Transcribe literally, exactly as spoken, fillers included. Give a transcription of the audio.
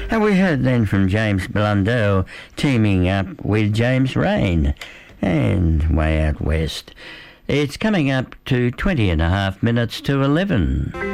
And we heard then from James Blundell teaming up with James Rain and Way Out West. It's coming up to twenty and a half minutes to eleven.